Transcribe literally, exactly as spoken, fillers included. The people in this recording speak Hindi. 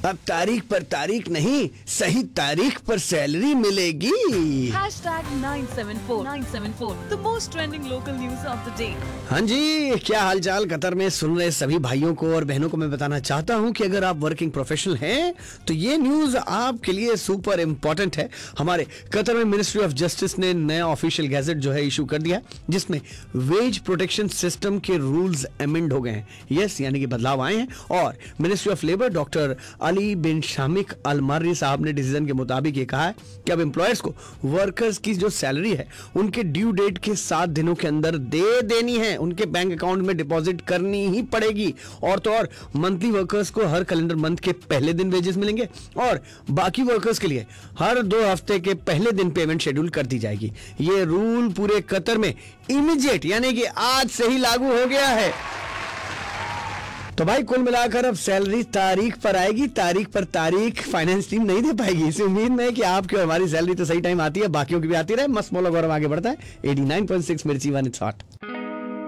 अब तारीख पर तारीख नहीं, सही तारीख पर सैलरी मिलेगी। Hashtag nine seven four nine seven four, the most trending local news of the day. हाँ जी, क्या हालचाल कतर में सुन रहे सभी भाइयों को और बहनों को मैं बताना चाहता हूँ कि अगर आप वर्किंग प्रोफेशनल हैं तो ये न्यूज आपके लिए सुपर इम्पोर्टेंट है। हमारे कतर में मिनिस्ट्री ऑफ जस्टिस ने नया ऑफिशियल गैजेट जो है इशू कर दिया, जिसमें वेज प्रोटेक्शन सिस्टम के रूल्स अमेंड हो गए हैं। यस, यानी कि बदलाव आए हैं और ministry of labour doctor Ali bin Shamik Al Murray साहब ने डिसीजन के मुताबिक ये कहा है कि अब एम्प्लॉयर्स को वर्कर्स की जो सैलरी है उनके ड्यू डेट के सात दिनों के अंदर दे देनी है, उनके बैंक अकाउंट में डिपॉजिट करनी ही पड़ेगी। और तो और मंथली वर्कर्स को हर कैलेंडर मंथ के पहले दिन वेजेस मिलेंगे और बाकी वर्कर्स के लिए हर दो हफ्ते के पहले दिन पेमेंट शेड्यूल कर दी जाएगी। ये रूल पूरे कतर में इमीडिएट यानी कि आज से ही लागू हो गया है। तो भाई कुल मिलाकर अब सैलरी तारीख पर आएगी, तारीख पर तारीख फाइनेंस टीम नहीं दे पाएगी। इसी उम्मीद में कि आपकी और हमारी सैलरी तो सही टाइम आती है, बाकियों की भी आती रहे। मस्त मोला गौरव आगे बढ़ता है। एटी नाइन पॉइंट सिक्स मिर्ची वन इट्स हॉट।